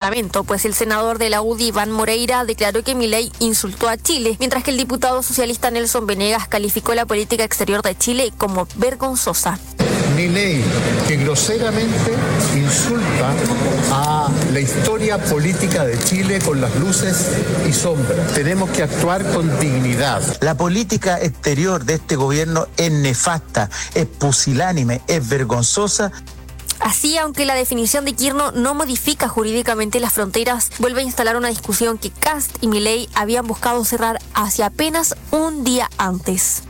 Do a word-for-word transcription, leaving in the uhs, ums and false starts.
Parlamento, pues el senador de la U D I, Iván Moreira, declaró que Milei insultó a Chile, mientras que el diputado socialista Nelson Venegas calificó la política exterior de Chile como vergonzosa. Milei, que groseramente insulta a la historia política de Chile con las luces y sombras. Tenemos que actuar con dignidad. La política exterior de este gobierno es nefasta, es pusilánime, es vergonzosa. Así, aunque la definición de Kirchner no modifica jurídicamente las fronteras, vuelve a instalar una discusión que Kast y Milei habían buscado cerrar hace apenas un día antes.